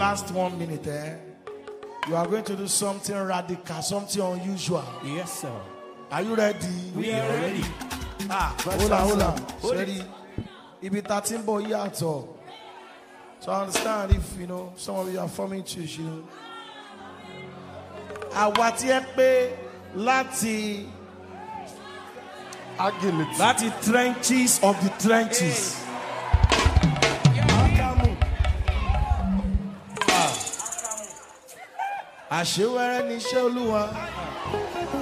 last 1 minute, you are going to do something radical, something unusual. Yes, sir. Are you ready? We are ready. Hold on. Ready? If it's 13 boy yard, so I understand if some of you are forming church, Àwa tí ẹ pé láti trenches of the trenches. Àṣewẹ́rẹ́ ni iṣẹ́ Olúwa.